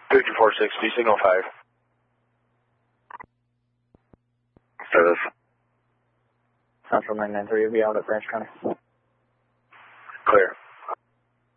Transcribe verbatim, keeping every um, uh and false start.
two two four six, B signal five. Service. Central nine nine three, you'll be out at Branch County. Clear.